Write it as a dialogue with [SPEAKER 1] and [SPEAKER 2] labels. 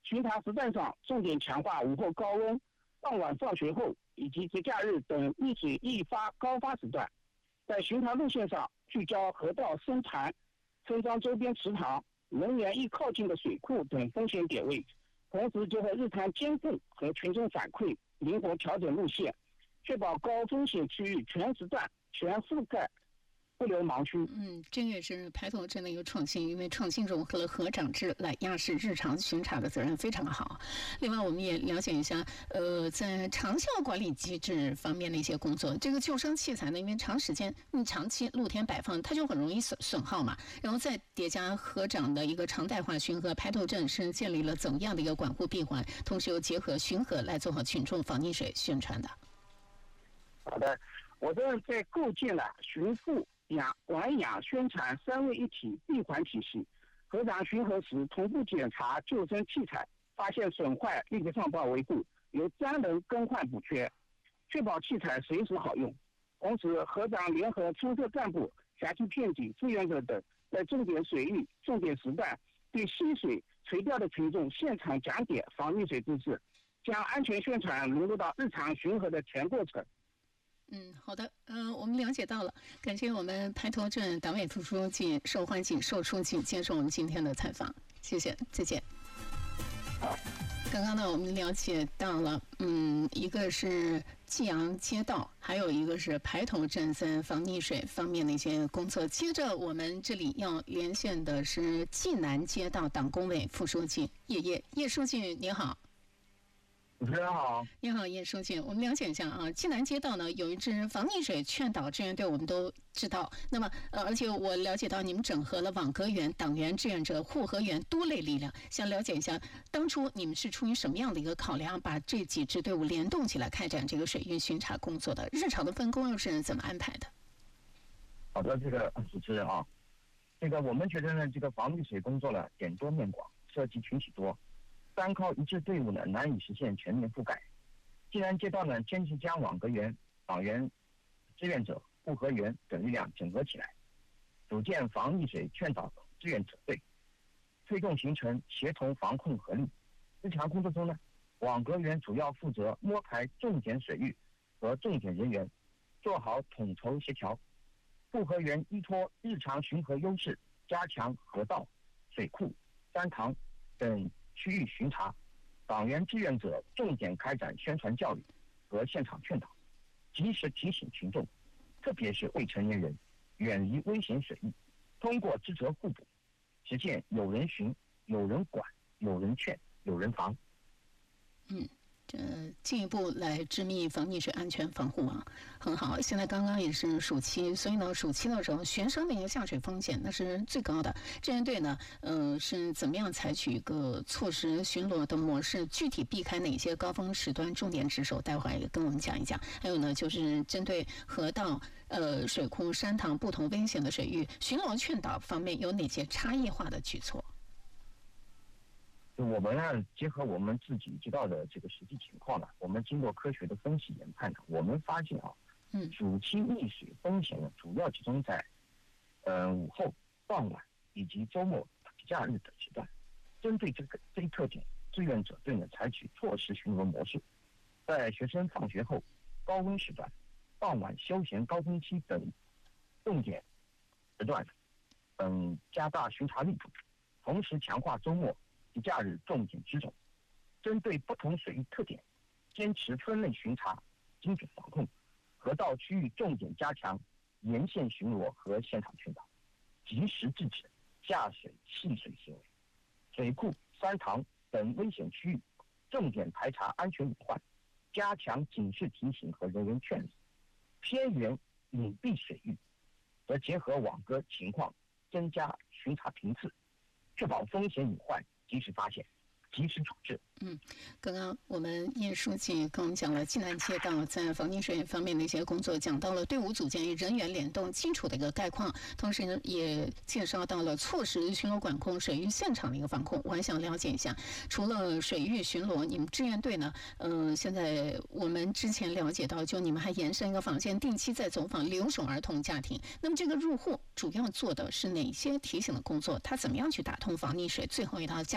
[SPEAKER 1] 巡查时段上重点强化午后高温、傍晚放学后以及节假日等易水易发高发时段。在巡查路线上聚焦河道深潭、村庄周边池塘、人员易靠近的水库等风险点位，同时结合日常监控和群众反馈，灵活调整路线，确保高风险区域全时段全覆盖，不留盲区。
[SPEAKER 2] 这也是排头镇的一个创新，因为创新融合了河长制来压实日常巡查的责任，非常好。另外，我们也了解一下，在长效管理机制方面的一些工作。这个救生器材呢，因为长时间长期露天摆放，它就很容易损耗嘛。然后再叠加河长的一个常态化巡河，排头镇是建立了怎么样的一个管护闭环？同时又结合巡河来做好群众防溺水宣传的。
[SPEAKER 1] 好的，我这在构建了巡护、管养、宣传三位一体闭环体系。河长巡河时同步检查救生器材，发现损坏立刻上报维护，由专人更换补缺，确保器材随时好用。同时，河长联合村社干部、辖区片警、志愿者等，在重点水域、重点时段，对溪水垂钓的群众现场讲解防溺水知识，将安全宣传融入到日常巡河的全过程。
[SPEAKER 2] 好的，我们了解到了，感谢我们排头镇党委副书记寿欢锦寿书记接受我们今天的采访，谢谢，再见。刚刚呢，我们了解到了，一个是济阳街道，还有一个是排头镇在防溺水方面的一些工作。接着我们这里要连线的是济南街道党工委副书记叶书记，您好。
[SPEAKER 1] 主持人好，
[SPEAKER 2] 你好，叶书记。我们了解一下啊，济南街道呢有一支防溺水劝导志愿队，我们都知道。那么而且我了解到你们整合了网格员、党员、志愿者、护河员多类力量，想了解一下，当初你们是出于什么样的一个考量，把这几支队伍联动起来开展这个水域巡查工作的？日常的分工又是怎么安排的？
[SPEAKER 3] 好的，这个主持人啊，我们觉得呢，这个防溺水工作呢点多面广，涉及群体多。单靠一支队伍呢，难以实现全面覆盖。济南街道呢，坚持将网格员、党员、志愿者、护河员等力量整合起来，组建防溺水劝导志愿者队，推动形成协同防控合力。日常工作中呢，网格员主要负责摸排重点水域和重点人员，做好统筹协调；护河员依托日常巡河优势，加强河道、水库、山塘等区域巡查，党员志愿者重点开展宣传教育和现场劝导，及时提醒群众，特别是未成年人远离危险水域，通过职责互补，实现有人巡、有人管、有人劝、有人防。
[SPEAKER 2] 进一步来致密防溺水安全防护网，很好。现在刚刚也是暑期，所以呢，暑期的时候学生的一个下水风险那是最高的。志愿队呢，是怎么样采取一个措施巡逻的模式？具体避开哪些高峰时段重点值守？待会儿也跟我们讲一讲。还有呢，就是针对河道、水库、山塘不同危险的水域，巡逻劝导方面有哪些差异化的举措？
[SPEAKER 3] 我们呢，结合我们自己知道的这个实际情况呢，我们经过科学的分析研判呢，我们发现啊，暑期溺水风险呢，主要集中在午后、傍晚以及周末、假日等时段。针对这一特点，志愿者队呢采取措施巡逻模式，在学生放学后、高温时段、傍晚休闲高峰期等重点时段，加大巡查力度，同时强化周末假日重点值守，针对不同水域特点，坚持分类巡查、精准防控，河道区域重点加强沿线巡逻和现场劝导，及时制止下水戏水行为。水库、山塘等危险区域，重点排查安全隐患，加强警示提醒和人员劝阻。偏远隐蔽水域，则结合网格情况，增加巡查频次，确保风险隐患及时发现，及时处置。
[SPEAKER 2] 刚刚我们叶书记跟我们讲了济南街道在防溺水方面的一些工作，讲到了队伍组建与人员联动基础的一个概况，同时呢也介绍到了措施巡逻管控、水域现场的一个防控。我还想了解一下，除了水域巡逻，你们志愿队呢，现在我们之前了解到，就你们还延伸一个访线，定期在走访留守儿童家庭。那么这个入户主要做的是哪些提醒的工作？他怎么样去打通防溺水最后一道